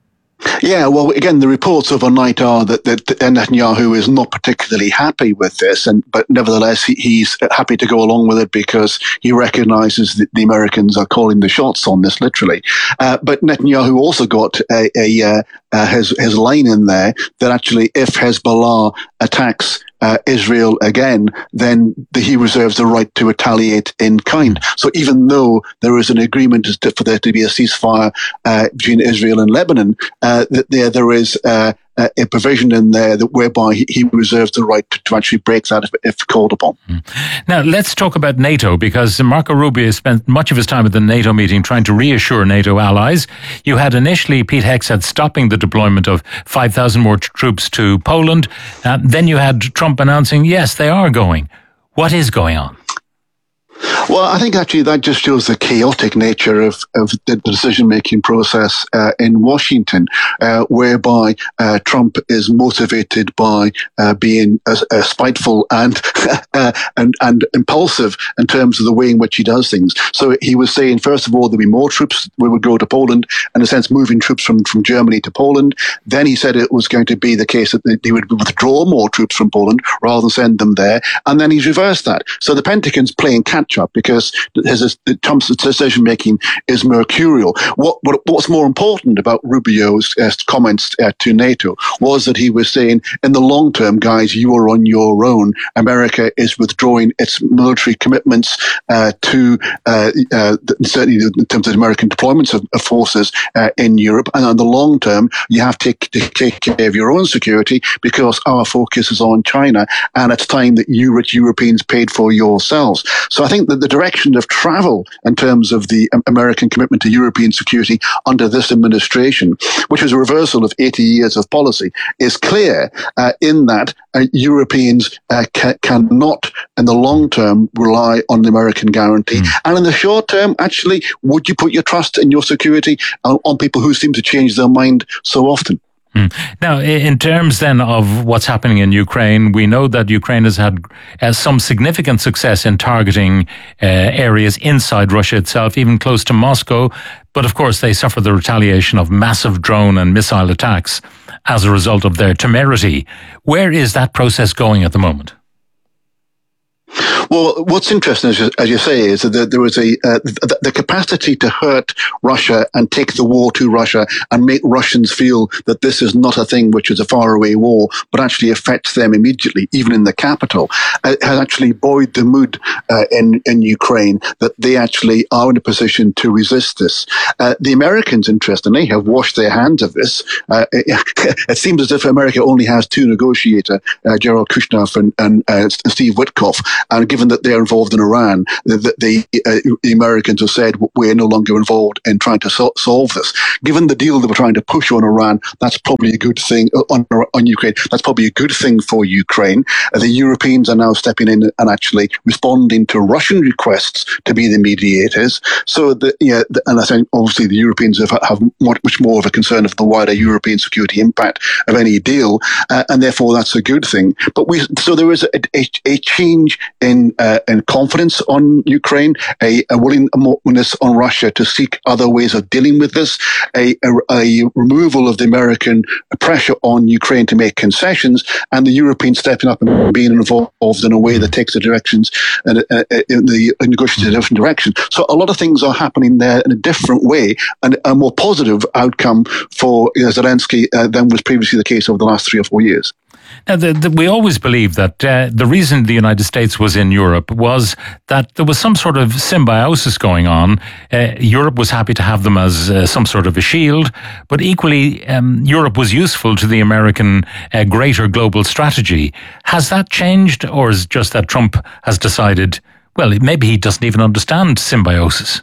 Yeah, well, again, the reports overnight are that, that Netanyahu is not particularly happy with this, and but nevertheless, he, he's happy to go along with it because he recognizes that the Americans are calling the shots on this, literally. Uh, but Netanyahu also got a, a uh, uh, his, his line in there that actually, if Hezbollah attacks Uh, Israel again, then the, he reserves the right to retaliate in kind. So even though there is an agreement to, for there to be a ceasefire uh, between Israel and Lebanon, uh, that there there is uh, a provision in there that whereby he, he reserves the right to, to actually break that if, if called upon. Now let's talk about NATO, because Marco Rubio spent much of his time at the NATO meeting trying to reassure NATO allies. You had initially Pete Hegseth stopping the deployment of five thousand more t- troops to Poland. Uh, then you had Trump announcing, yes, they are going. What is going on? Well, I think actually that just shows the chaotic nature of, of the decision-making process uh, in Washington, uh, whereby uh, Trump is motivated by uh, being uh, uh, spiteful and, uh, and and impulsive in terms of the way in which he does things. So he was saying, first of all, there'd be more troops. We would go to Poland, in a sense, moving troops from, from Germany to Poland. Then he said it was going to be the case that he would withdraw more troops from Poland rather than send them there. And then he's reversed that. So the Pentagon's playing catch-up because his, his, Trump's decision-making is mercurial. What, what What's more important about Rubio's uh, comments uh, to NATO was that he was saying, in the long term, guys, you are on your own. America is withdrawing its military commitments uh, to, uh, uh, certainly in terms of American deployments of, of forces uh, in Europe. And in the long term, you have to, to take care of your own security because our focus is on China, and it's time that you rich Europeans paid for yourselves. So I think that the direction of travel in terms of the American commitment to European security under this administration, which is a reversal of eighty years of policy, is clear uh, in that uh, Europeans uh, ca- cannot, in the long term, rely on the American guarantee. Mm. And in the short term, actually, would you put your trust in your security on, on people who seem to change their mind so often? Now, in terms then of what's happening in Ukraine, we know that Ukraine has had uh, some significant success in targeting uh, areas inside Russia itself, even close to Moscow. But of course, they suffer the retaliation of massive drone and missile attacks as a result of their temerity. Where is that process going at the moment? Well, what's interesting, as you, as you say, is that there was a uh, the, the capacity to hurt Russia and take the war to Russia and make Russians feel that this is not a thing which is a faraway war, but actually affects them immediately, even in the capital, uh, has actually buoyed the mood uh, in in Ukraine that they actually are in a position to resist this. Uh, the Americans, interestingly, have washed their hands of this. Uh, it, it seems as if America only has two negotiators, uh, Gerald Kushner and, and uh, Steve Witkoff. And given that they're involved in Iran, the, the, uh, the Americans have said we're no longer involved in trying to so- solve this. Given the deal that we're trying to push on Iran, that's probably a good thing on, on Ukraine. That's probably a good thing for Ukraine. Uh, the Europeans are now stepping in and actually responding to Russian requests to be the mediators. So, the, yeah, the, and I think obviously the Europeans have, have much more of a concern of the wider European security impact of any deal, uh, and therefore that's a good thing. But we, so there is a, a, a change in uh, in confidence on Ukraine, a, a willingness on Russia to seek other ways of dealing with this, a, a, a removal of the American pressure on Ukraine to make concessions, and the Europeans stepping up and being involved in a way that takes the directions and uh, in the negotiations in a different direction. So a lot of things are happening there in a different way, and a more positive outcome for uh, Zelensky uh, than was previously the case over the last three or four years. Now, the, the, we always believed that uh, the reason the United States was in Europe was that there was some sort of symbiosis going on. Uh, Europe was happy to have them as uh, some sort of a shield, but equally um, Europe was useful to the American uh, greater global strategy. Has that changed, or is it just that Trump has decided, well, maybe he doesn't even understand symbiosis?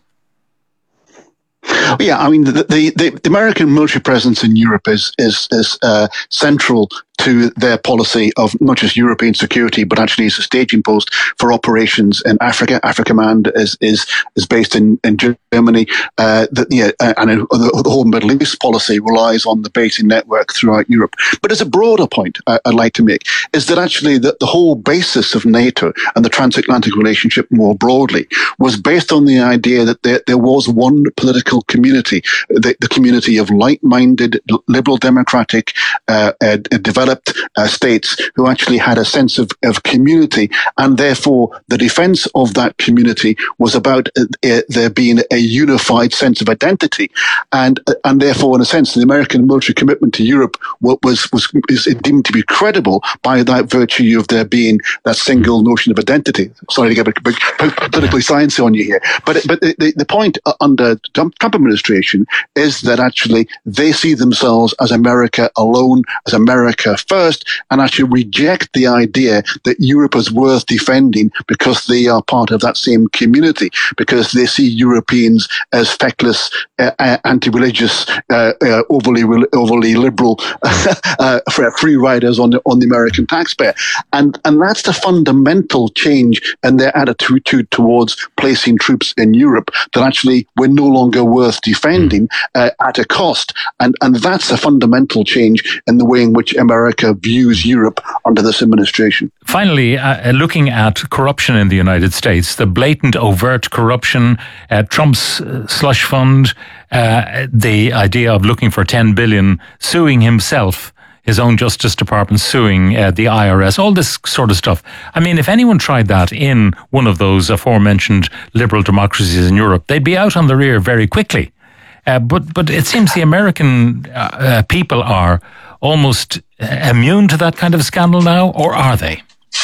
Yeah, I mean, the, the, the American military presence in Europe is is, is uh, central to their policy of not just European security, but actually as a staging post for operations in Africa. Africa Command is is is based in in Germany. Uh, that yeah, and the, the whole Middle East policy relies on the basing network throughout Europe. But as a broader point, I, I'd like to make is that actually the, the whole basis of NATO and the transatlantic relationship more broadly was based on the idea that there, there was one political community, the, the community of like-minded, liberal, democratic, uh, uh, developed uh, states who actually had a sense of, of community, and therefore the defense of that community was about uh, uh, there being a unified sense of identity, and uh, and therefore, in a sense, the American military commitment to Europe was was, was is deemed to be credible by that virtue of there being that single notion of identity. Sorry to get a bit politically sciencey on you here, but but the, the point under Trump administration is that actually they see themselves as America alone, as America first, and actually reject the idea that Europe is worth defending because they are part of that same community, because they see Europeans as feckless, uh, anti-religious, uh, uh, overly overly liberal uh, free riders on the on the American taxpayer, and and that's the fundamental change in their attitude towards placing troops in Europe. That actually we're no longer worth defending uh, at a cost, and and that's a fundamental change in the way in which America views Europe under this administration. Finally, uh, looking at corruption in the United States, the blatant, overt corruption, uh, Trump's uh, slush fund, uh, the idea of looking for ten billion dollars, suing himself, his own Justice Department suing uh, the I R S, all this sort of stuff. I mean, if anyone tried that in one of those aforementioned liberal democracies in Europe, they'd be out on the rear very quickly. Uh, but but it seems the American uh, uh, people are almost immune to that kind of scandal now, or are they?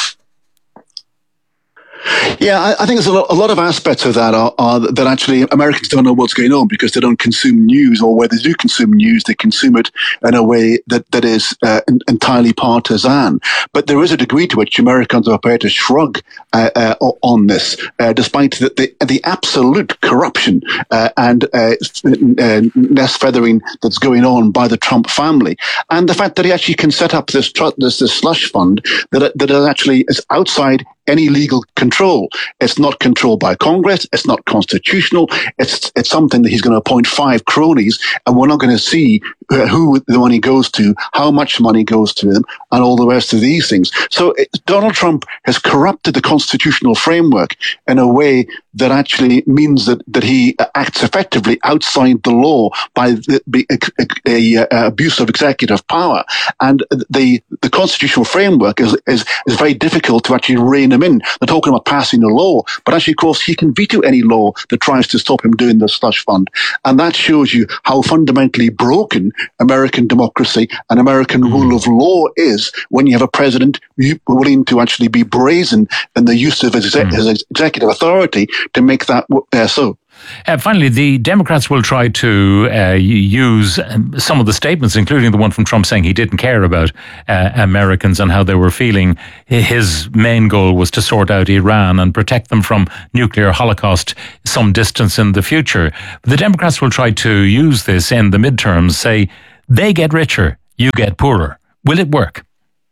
Yeah, I, I think there's a lot, a lot of aspects of that are, are that actually Americans don't know what's going on because they don't consume news, or where they do consume news, they consume it in a way that, that is uh, entirely partisan. But there is a degree to which Americans are prepared to shrug uh, uh, on this, uh, despite the, the, the absolute corruption uh, and uh, uh, nest feathering that's going on by the Trump family, and the fact that he actually can set up this this, this slush fund that that actually is outside any legal control. It's not controlled by Congress. It's not constitutional. It's it's something that he's going to appoint five cronies, and we're not going to see who the money goes to, how much money goes to them, and all the rest of these things. So it, Donald Trump has corrupted the constitutional framework in a way that actually means that, that he acts effectively outside the law by the, a, a, a abuse of executive power. And the the constitutional framework is, is, is very difficult to actually rein him in. They're talking about passing a law, but actually, of course, he can veto any law that tries to stop him doing the slush fund. And that shows you how fundamentally broken American democracy and American mm. rule of law is when you have a president willing to actually be brazen in the use of his, mm. his executive authority to make that uh, so. Uh, finally, the Democrats will try to uh, use um, some of the statements, including the one from Trump saying he didn't care about uh, Americans and how they were feeling. His main goal was to sort out Iran and protect them from nuclear holocaust some distance in the future. But the Democrats will try to use this in the midterms, say they get richer, you get poorer. Will it work?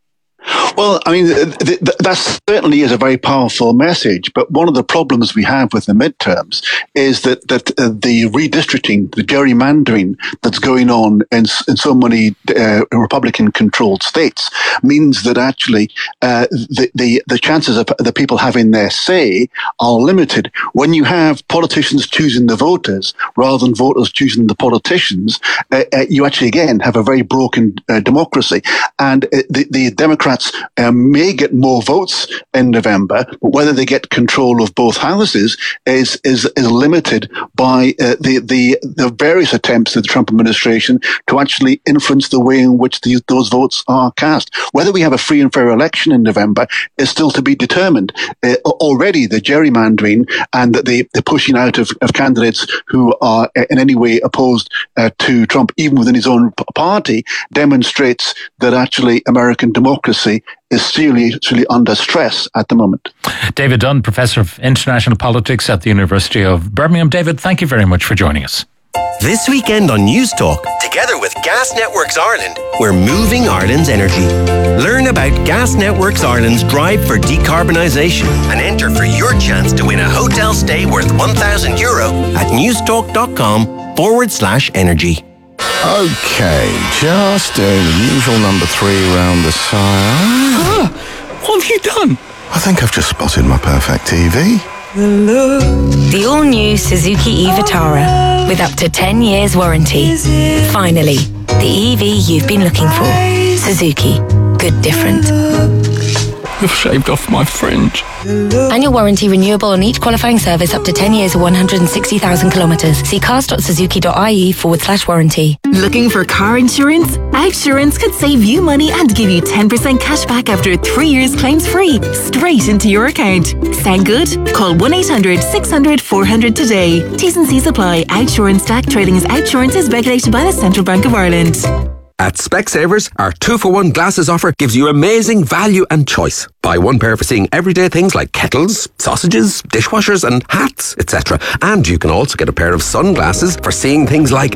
Well, I mean, th- th- that certainly is a very powerful message. But one of the problems we have with the midterms is that that uh, the redistricting, the gerrymandering that's going on in, in so many uh, Republican-controlled states means that actually uh, the, the the chances of the people having their say are limited. When you have politicians choosing the voters rather than voters choosing the politicians, uh, uh, you actually again have a very broken uh, democracy. And uh, the, the Democrats Um, may get more votes in November, but whether they get control of both houses is is, is limited by uh, the, the the various attempts of the Trump administration to actually influence the way in which the, those votes are cast. Whether we have a free and fair election in November is still to be determined. Uh, already the gerrymandering and the, the pushing out of, of candidates who are in any way opposed uh, to Trump, even within his own p- party, demonstrates that actually American democracy is seriously under stress at the moment. David Dunn, Professor of International Politics at the University of Birmingham. David, thank you very much for joining us. This weekend on News Talk, together with Gas Networks Ireland, we're moving Ireland's energy. Learn about Gas Networks Ireland's drive for decarbonisation and enter for your chance to win a hotel stay worth one thousand euro at newstalk.com forward slash energy. Okay, just doing the usual number three round the side. Ah, what have you done? I think I've just spotted my perfect T V. The all-new Suzuki e-Vitara with up to ten years warranty. Finally, the E V you've been looking for. Suzuki. Good different. You've shaved off my fringe. Annual warranty renewable on each qualifying service up to ten years or one hundred sixty thousand kilometres. See cars.suzuki.ie forward slash warranty. Looking for car insurance? Outsurance could save you money and give you ten percent cash back after three years claims free, straight into your account. Sound good? Call one eight hundred six hundred four hundred today. T's and C's apply. Outsurance Stack Trading as Outsurance is regulated by the Central Bank of Ireland. At Specsavers, our two for one glasses offer gives you amazing value and choice. Buy one pair for seeing everyday things like kettles, sausages, dishwashers and hats, et cetera. And you can also get a pair of sunglasses for seeing things like...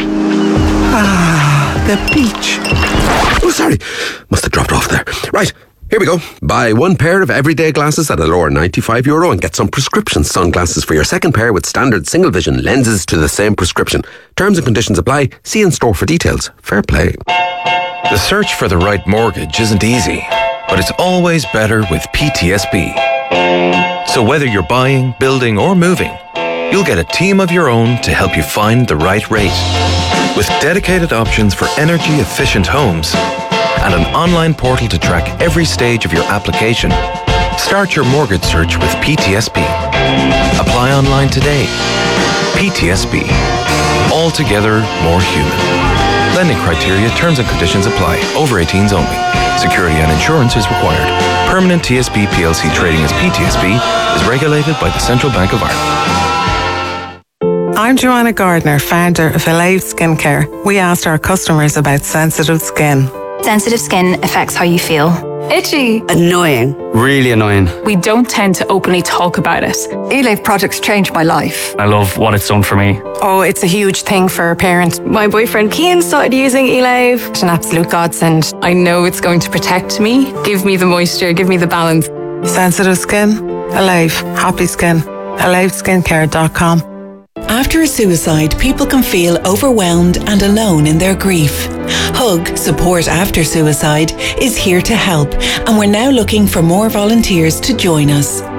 Ah, the beach. Oh, sorry. Must have dropped off there. Right. Here we go. Buy one pair of everyday glasses at a lower ninety-five euro and get some prescription sunglasses for your second pair with standard single vision lenses to the same prescription. Terms and conditions apply. See in store for details. Fair play. The search for the right mortgage isn't easy, but it's always better with P T S B. So whether you're buying, building or moving, you'll get a team of your own to help you find the right rate. With dedicated options for energy efficient homes, and an online portal to track every stage of your application, start your mortgage search with P T S B. Apply online today. P T S B. Altogether more human. Lending criteria, terms and conditions apply. Over eighteens only. Security and insurance is required. Permanent T S B P L C trading as P T S B is regulated by the Central Bank of Ireland. I'm Joanna Gardner, founder of Elave Skincare. We asked our customers about sensitive skin. Sensitive skin affects how you feel. Itchy. Annoying. Really annoying. We don't tend to openly talk about it. Elave products changed my life. I love what it's done for me. Oh, it's a huge thing for parents. My boyfriend Cian started using Elave. It's an absolute godsend. I know it's going to protect me, give me the moisture, give me the balance. Sensitive skin? Elave. Happy skin. elave skincare dot com. After a suicide, people can feel overwhelmed and alone in their grief. Hug, Support After Suicide, is here to help, and we're now looking for more volunteers to join us.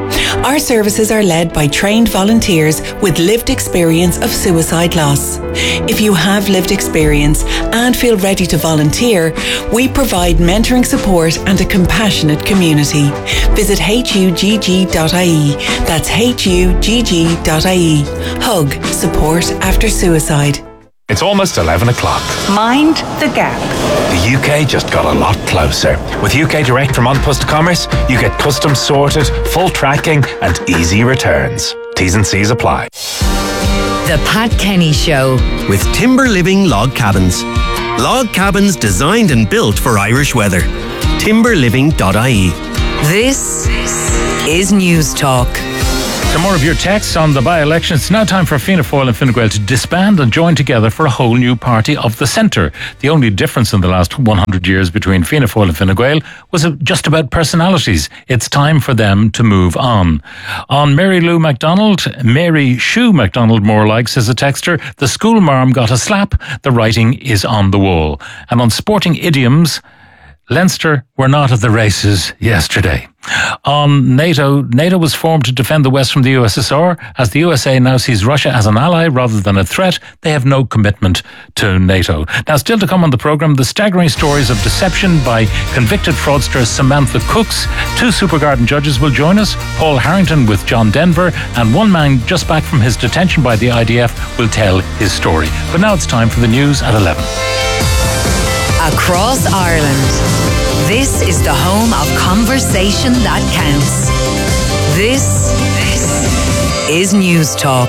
Our services are led by trained volunteers with lived experience of suicide loss. If you have lived experience and feel ready to volunteer, we provide mentoring support and a compassionate community. Visit H U G G dot I E. That's H U G G dot I E. Hug. Support after suicide. It's almost eleven o'clock. Mind the gap. The U K just got a lot closer. With U K Direct from An Post Commerce, you get custom sorted, full tracking and easy returns. T's and C's apply. The Pat Kenny Show. With Timber Living Log Cabins. Log cabins designed and built for Irish weather. timber living dot I E. This is News Talk. Some more of your texts on the by-election. It's now time for Fianna Fáil and Fine Gael to disband and join together for a whole new party of the centre. The only difference in the last one hundred years between Fianna Fáil and Fine Gael was just about personalities. It's time for them to move on. On Mary Lou MacDonald, Mary Shue MacDonald more like, says a texter, the school marm got a slap, the writing is on the wall. And on sporting idioms, Leinster were not at the races yesterday. On NATO, NATO was formed to defend the West from the U S S R. As the U S A now sees Russia as an ally rather than a threat, they have no commitment to NATO. Now, still to come on the programme, the staggering stories of deception by convicted fraudster Samantha Cooks. Two Supergarden judges will join us, Paul Harrington with John Denver, and one man just back from his detention by the I D F will tell his story. But now it's time for the news at eleven. Across Ireland, this is the home of conversation that counts. This, this is News Talk.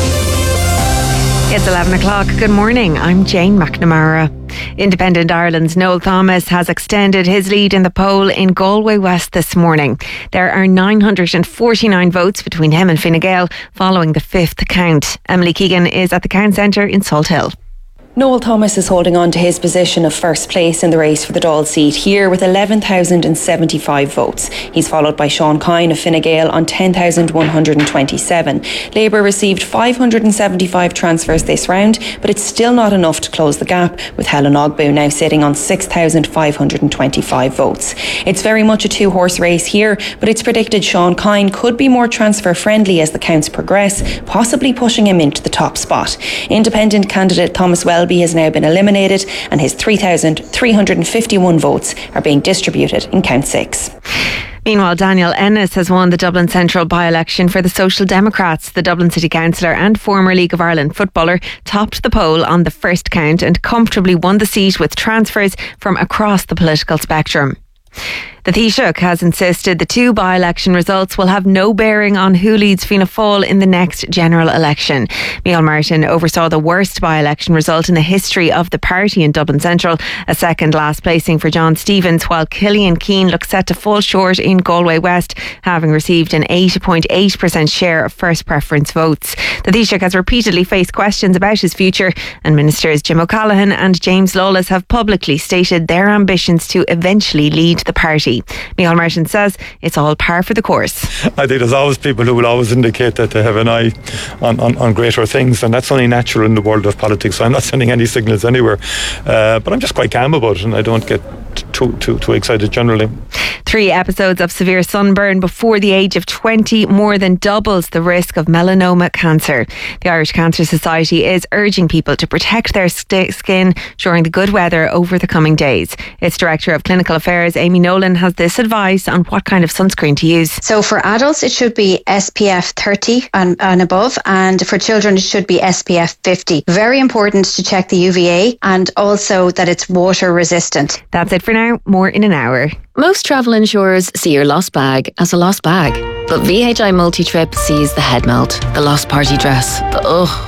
It's eleven o'clock. Good morning. I'm Jane McNamara. Independent Ireland's Noel Thomas has extended his lead in the poll in Galway West this morning. There are nine hundred forty-nine votes between him and Fine Gael following the fifth count. Emily Keegan is at the Count Centre in Salt Hill. Noel Thomas is holding on to his position of first place in the race for the Dáil seat here with eleven thousand seventy-five votes. He's followed by Sean Kine of Fine Gael on ten thousand one hundred twenty-seven. Labour received five hundred seventy-five transfers this round, but it's still not enough to close the gap, with Helen Ogbu now sitting on six thousand five hundred twenty-five votes. It's very much a two-horse race here, but it's predicted Sean Kine could be more transfer friendly as the counts progress, possibly pushing him into the top spot. Independent candidate Thomas Welby has now been eliminated, and his three thousand three hundred fifty-one votes are being distributed in count six. Meanwhile, Daniel Ennis has won the Dublin Central by-election for the Social Democrats. The Dublin City Councillor and former League of Ireland footballer topped the poll on the first count and comfortably won the seat with transfers from across the political spectrum. The Taoiseach has insisted the two by-election results will have no bearing on who leads Fianna Fáil in the next general election. Micheál Martin oversaw the worst by-election result in the history of the party in Dublin Central, a second last placing for John Stevens, while Killian Keane looks set to fall short in Galway West, having received an eight point eight percent share of first preference votes. The Taoiseach has repeatedly faced questions about his future, and Ministers Jim O'Callaghan and James Lawless have publicly stated their ambitions to eventually lead the party. Micheál Martin says it's all par for the course. I think there's always people who will always indicate that they have an eye on, on, on greater things, and that's only natural in the world of politics, so I'm not sending any signals anywhere. Uh, but I'm just quite calm about it, and I don't get too, too, too excited generally. Three episodes of severe sunburn before the age of twenty more than doubles the risk of melanoma cancer. The Irish Cancer Society is urging people to protect their st- skin during the good weather over the coming days. Its Director of Clinical Affairs, Amy Nolan, has this advice on what kind of sunscreen to use. So for adults, it should be S P F thirty and, and above, and for children, it should be S P F fifty. Very important to check the U V A and also that it's water resistant. That's it for now. More in an hour. Most travel insurers see your lost bag as a lost bag, but V H I Multi-Trip sees the head melt, the lost party dress, the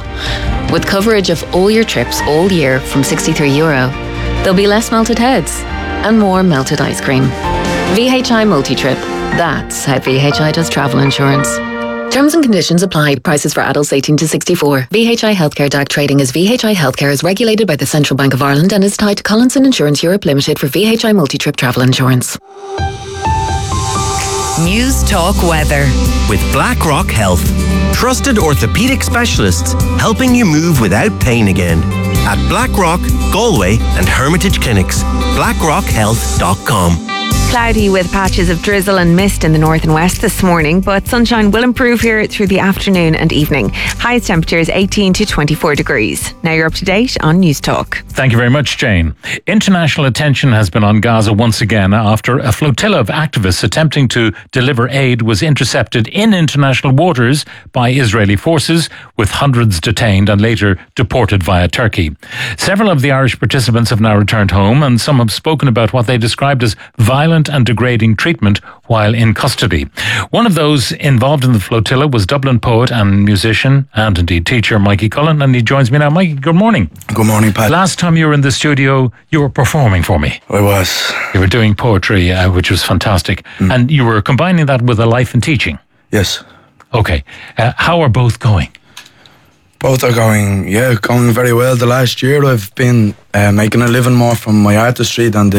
ugh. With coverage of all your trips all year from sixty-three euro, there'll be less melted heads and more melted ice cream. V H I Multi-Trip. That's how V H I does travel insurance. Terms and conditions apply. Prices for adults eighteen to sixty-four. V H I Healthcare D A C trading as V H I Healthcare is regulated by the Central Bank of Ireland and is tied to Collinson Insurance Europe Limited for V H I Multi-Trip travel insurance. News Talk Weather. With BlackRock Health. Trusted orthopaedic specialists helping you move without pain again. At BlackRock, Galway and Hermitage Clinics. blackrock health dot com. Cloudy with patches of drizzle and mist in the north and west this morning, but sunshine will improve here through the afternoon and evening. Highest temperatures eighteen to twenty-four degrees. Now you're up to date on News Talk. Thank you very much, Jane. International attention has been on Gaza once again after a flotilla of activists attempting to deliver aid was intercepted in international waters by Israeli forces, with hundreds detained and later deported via Turkey. Several of the Irish participants have now returned home, and some have spoken about what they described as violent and degrading treatment while in custody. One of those involved in the flotilla was Dublin poet and musician and indeed teacher Mikey Cullen, and he joins me now. Mikey, good morning. Good morning, Pat. Last time you were in the studio, you were performing for me. I was. You were doing poetry, uh, which was fantastic, mm. and you were combining that with a life in teaching. Yes. Okay. Uh, how are both going? Both are going, yeah, going very well. The last year I've been uh, making a living more from my artistry than the